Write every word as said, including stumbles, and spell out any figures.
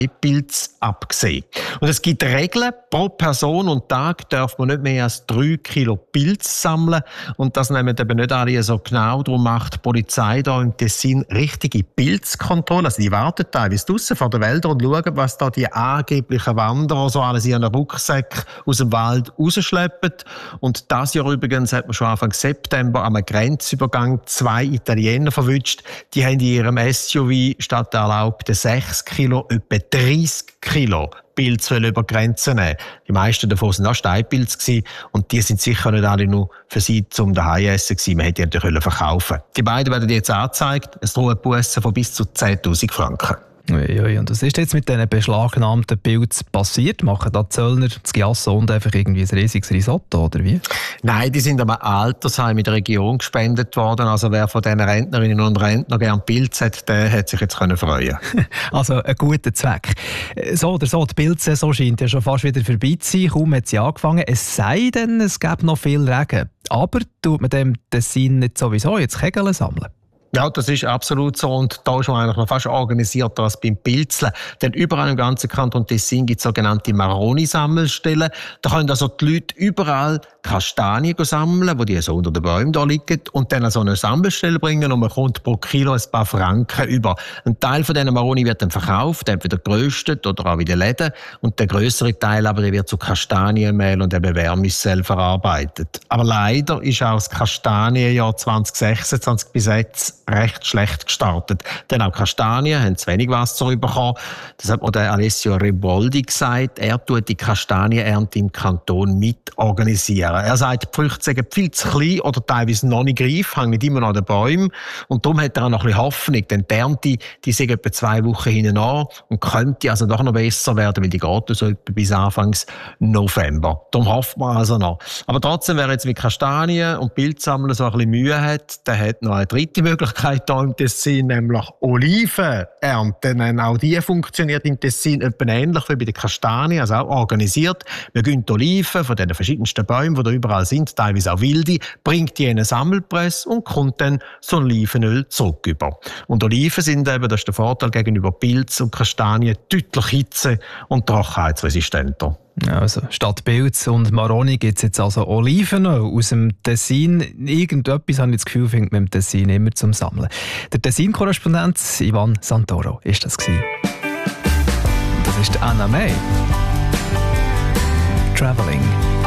Pilz abgesehen. Und es gibt Regeln, pro Person und Tag darf man nicht mehr als drei Kilo Pilz sammeln. Und das nehmen eben nicht alle so genau. Darum macht die Polizei da im Tessin richtige Pilzkontrolle. Also die warten teilweise draussen vor den Wäldern und schauen, was da die angeblichen Wanderer so alles in ihren Rucksack aus dem Wald rausschleppen. Und das Jahr übrigens hat man schon Anfang September am Grenzübergang zwei Italiener verwünscht. Die haben in ihrem S U V statt der erlaubten sechs Kilo etwa dreissig Kilo Pilze über die Grenze nehmen. Die meisten davon waren auch Steinpilze und die sind sicher nicht alle nur für sie zum daheim essen gewesen. Man hätte die natürlich verkaufen. Die beiden werden jetzt angezeigt. Es drohen Bussen von bis zu zehntausend Franken. Uiui, und was ist jetzt mit diesen beschlagnahmten Pilzen passiert? Machen da die Zöllner das Giasso und einfach irgendwie ein riesiges Risotto, oder wie? Nein, die sind am Altersheim in der Region gespendet worden. Also wer von diesen Rentnerinnen und Rentnern gerne Pilze hat, der hat sich jetzt freuen können. Also ein guter Zweck. So oder so, die Pilzsaison scheint ja schon fast wieder vorbei zu sein. Kaum hat sie angefangen. Es sei denn, es gäbe noch viel Regen. Aber tut man dem Tessin nicht sowieso jetzt Kegeln sammeln? Ja, das ist absolut so. Und da ist man eigentlich noch fast organisierter als beim Pilzeln. Denn überall im ganzen Kanton Tessin gibt es sogenannte Maroni-Sammelstellen. Da können also die Leute überall Kastanien sammeln, wo die so unter den Bäumen da liegen, und dann an so eine Sammelstelle bringen, und man kommt pro Kilo ein paar Franken über. Ein Teil von diesen Maroni wird dann verkauft, entweder geröstet oder auch in den Läden. Und der grössere Teil aber der wird zu Kastanienmehl und eben Wärmessel verarbeitet. Aber leider ist auch das Kastanienjahr zwanzig sechsundzwanzig bis jetzt recht schlecht gestartet. Denn auch Kastanien haben zu wenig Wasser bekommen. Das hat mir der Alessio Riboldi gesagt. Er tut die Kastanienernte im Kanton mit organisieren. Er sagt, die Früchte sind viel zu klein oder teilweise noch nicht reif, hängen nicht immer noch an den Bäumen. Und darum hat er auch noch ein bisschen Hoffnung. Denn die Ernte, die sind etwa zwei Wochen hinten an und könnte also doch noch besser werden, weil die geht so etwa bis Anfang November. Darum hofft man also noch. Aber trotzdem, wer jetzt mit Kastanien und Pilzsammeln so ein bisschen Mühe hat, der hat noch eine dritte Möglichkeit hier im Tessin, nämlich Oliven ernten. Auch die funktioniert im Tessin etwa ähnlich wie bei den Kastanien, also auch organisiert. Man gönnt Oliven von den verschiedensten Bäumen, die da überall sind, teilweise auch wilde, bringt die in eine Sammelpresse und kommt dann so ein Olivenöl zurück über. Und Oliven sind eben, das ist der Vorteil gegenüber Pilz und Kastanien, deutlich hitze- und trockenheitsresistenter. Also statt Pilz und Maroni gibt es jetzt also Olivenöl aus dem Tessin. Irgendetwas, habe ich das Gefühl, findet man im Tessin immer zum Sammeln. Der Tessin-Korrespondent Ivan Santoro ist das gewesen. Und das ist Anna May. Traveling.